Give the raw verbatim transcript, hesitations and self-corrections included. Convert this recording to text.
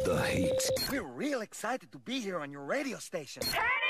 the heat. We're real excited to be here on your radio station. Turn